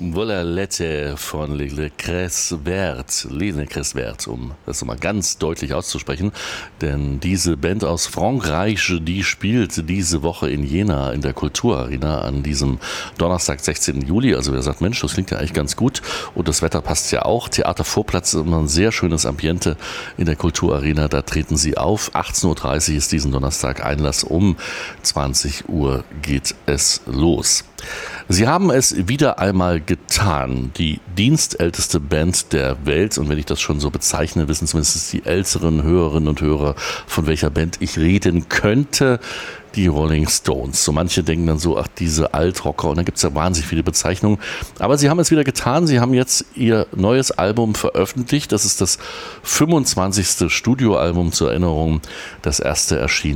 Volalette von Le Creuset Vert, um das mal ganz deutlich auszusprechen, denn diese Band aus Frankreich, die spielt diese Woche in Jena in der Kulturarena an diesem Donnerstag, 16. Juli. Also wer sagt, Mensch, das klingt ja eigentlich ganz gut und das Wetter passt ja auch. Theater Vorplatz ist immer ein sehr schönes Ambiente in der Kulturarena, da treten sie auf. 18.30 Uhr ist diesen Donnerstag Einlass, um 20 Uhr geht es los. Sie haben es wieder einmal getan, die dienstälteste Band der Welt. Und wenn ich das schon so bezeichne, wissen zumindest die älteren Hörerinnen und Hörer, von welcher Band ich reden könnte. Die Rolling Stones. So manche denken dann so, ach, diese Altrocker. Und dann gibt es ja wahnsinnig viele Bezeichnungen. Aber sie haben es wieder getan. Sie haben jetzt ihr neues Album veröffentlicht. Das ist das 25. Studioalbum zur Erinnerung. Das erste erschien